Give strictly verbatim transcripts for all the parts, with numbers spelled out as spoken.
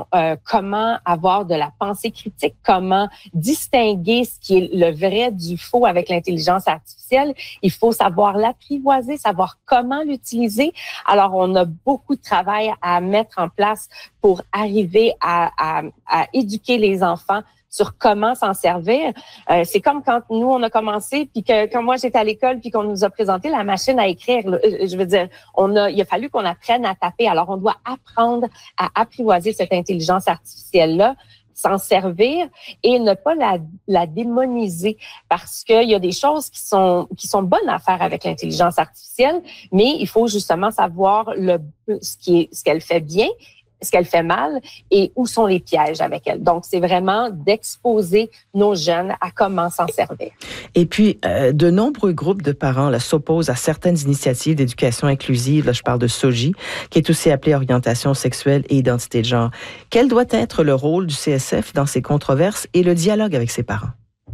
euh, comment avoir de la pensée critique, comment distinguer ce qui est le vrai du faux avec l'intelligence artificielle. Il faut savoir l'apprivoiser, savoir comment l'utiliser. Alors, on a beaucoup de travail à mettre en place pour arriver à, à, à éduquer les enfants sur comment s'en servir. Euh, c'est comme quand nous, on a commencé, puis que quand moi, j'étais à l'école, puis qu'on nous a présenté la machine à écrire. Je veux dire, on a, il a fallu qu'on apprenne à taper. Alors, on doit apprendre à apprivoiser cette intelligence artificielle-là, s'en servir et ne pas la, la démoniser, parce qu'il y a des choses qui sont qui sont bonnes à faire avec l'intelligence artificielle, mais il faut justement savoir le ce qui est ce qu'elle fait bien, ce qu'elle fait mal et où sont les pièges avec elle. Donc, c'est vraiment d'exposer nos jeunes à comment s'en servir. Et puis, euh, de nombreux groupes de parents là, s'opposent à certaines initiatives d'éducation inclusive. Là, je parle de SOGI, qui est aussi appelée orientation sexuelle et identité de genre. Quel doit être le rôle du C S F dans ces controverses et le dialogue avec ses parents?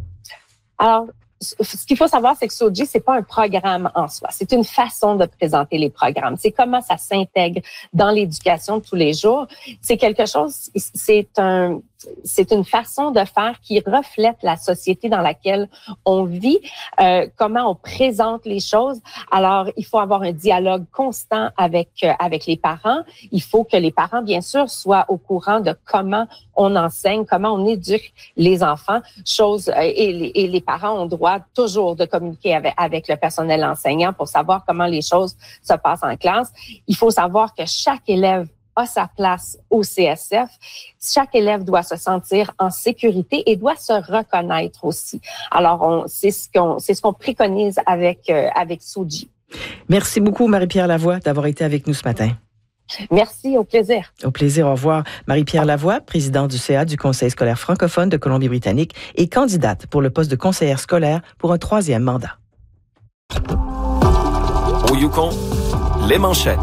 Alors, ce qu'il faut savoir, c'est que SOGI, c'est pas un programme en soi. C'est une façon de présenter les programmes. C'est comment ça s'intègre dans l'éducation de tous les jours. C'est quelque chose, c'est un, c'est une façon de faire qui reflète la société dans laquelle on vit, euh, comment on présente les choses. Alors, il faut avoir un dialogue constant avec euh, avec les parents. Il faut que les parents, bien sûr, soient au courant de comment on enseigne, comment on éduque les enfants. Chose euh, et, les, et les parents ont droit toujours de communiquer avec, avec le personnel enseignant pour savoir comment les choses se passent en classe. Il faut savoir que chaque élève a sa place au C S F. Chaque élève doit se sentir en sécurité et doit se reconnaître aussi. Alors, on, c'est ce qu'on, c'est ce qu'on préconise avec, euh, avec SOGI. Merci beaucoup, Marie-Pierre Lavoie, d'avoir été avec nous ce matin. Merci, au plaisir. Au plaisir, au revoir. Marie-Pierre Lavoie, présidente du C A du Conseil scolaire francophone de Colombie-Britannique et candidate pour le poste de conseillère scolaire pour un troisième mandat. Au Yukon, les manchettes.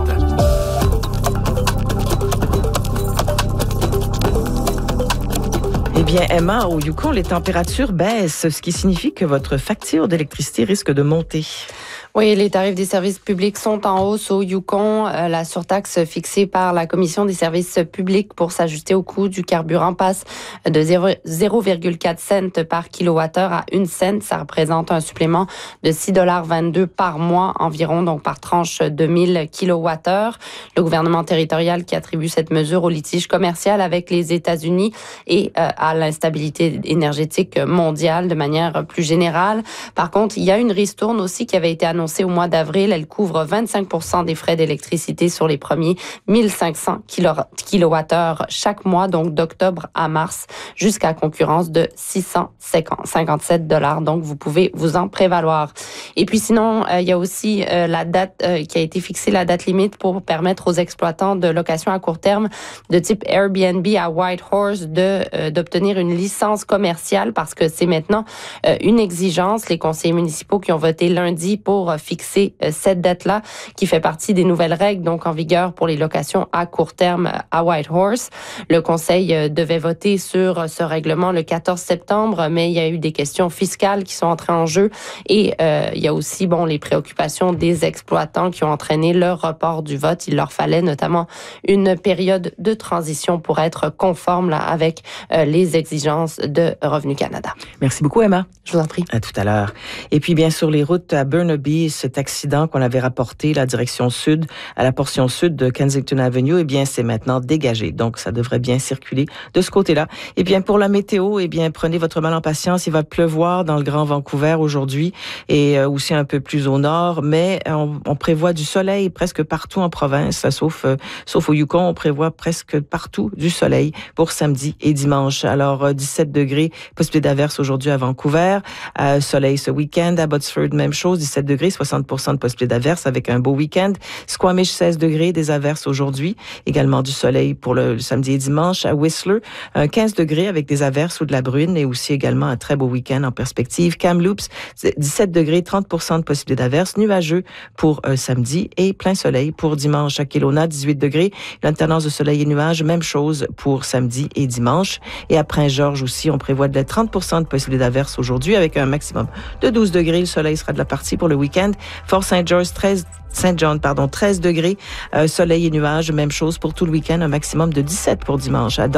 Eh bien, Emma, au Yukon, les températures baissent, ce qui signifie que votre facture d'électricité risque de monter. Oui, les tarifs des services publics sont en hausse au Yukon. Euh, la surtaxe fixée par la Commission des services publics pour s'ajuster au coût du carburant passe de zéro virgule quatre cents par kilowattheure à une cent. Ça représente un supplément de six dollars vingt-deux par mois environ, donc par tranche de mille kilowattheures. Le gouvernement territorial qui attribue cette mesure au litige commercial avec les États-Unis et euh, à l'instabilité énergétique mondiale de manière plus générale. Par contre, il y a une ristourne aussi qui avait été annoncée au mois d'avril. Elle couvre vingt-cinq pour cent des frais d'électricité sur les premiers mille cinq cents kilowattheures chaque mois, donc d'octobre à mars, jusqu'à concurrence de six cent cinquante-sept dollars. Donc, vous pouvez vous en prévaloir. Et puis sinon, euh, il y a aussi euh, la date euh, qui a été fixée, la date limite pour permettre aux exploitants de location à court terme de type Airbnb à Whitehorse de euh, d'obtenir une licence commerciale, parce que c'est maintenant euh, une exigence. Les conseillers municipaux qui ont voté lundi pour fixer cette date-là, qui fait partie des nouvelles règles donc en vigueur pour les locations à court terme à Whitehorse. Le conseil devait voter sur ce règlement le quatorze septembre, mais il y a eu des questions fiscales qui sont entrées en jeu et euh, il y a aussi bon les préoccupations des exploitants qui ont entraîné le report du vote. Il leur fallait notamment une période de transition pour être conforme là, avec euh, les exigences de Revenu Canada. Merci beaucoup, Emma. Je vous en prie. À tout à l'heure. Et puis, bien sûr, les routes à Burnaby, cet accident qu'on avait rapporté, la direction sud, à la portion sud de Kensington Avenue, eh bien, c'est maintenant dégagé. Donc, ça devrait bien circuler de ce côté-là. Eh bien, pour la météo, eh bien, prenez votre mal en patience. Il va pleuvoir dans le Grand Vancouver aujourd'hui et euh, aussi un peu plus au nord, mais on, on prévoit du soleil presque partout en province, sauf, euh, sauf au Yukon, on prévoit presque partout du soleil pour samedi et dimanche. Alors, euh, dix-sept degrés, possibilité d'averse aujourd'hui à Vancouver, euh, soleil ce week-end, à Abbotsford, même chose, dix-sept degrés, soixante pour cent de possibilité d'averse avec un beau week-end. Squamish, seize degrés, des averses aujourd'hui. Également du soleil pour le, le samedi et dimanche. À Whistler, un quinze degrés avec des averses ou de la bruine et aussi également un très beau week-end en perspective. Kamloops, dix-sept degrés, trente pour cent de possibilité d'averse. Nuageux pour euh, samedi et plein soleil pour dimanche. À Kelowna, dix-huit degrés. L'alternance de soleil et nuages, même chose pour samedi et dimanche. Et à Prince-Georges aussi, on prévoit de trente pour cent de possibilité d'averse aujourd'hui avec un maximum de douze degrés. Le soleil sera de la partie pour le week-end. Fort Saint George, treize, Saint John, pardon, treize degrés, euh, soleil et nuages, même chose pour tout le week-end, un maximum de dix-sept pour dimanche. À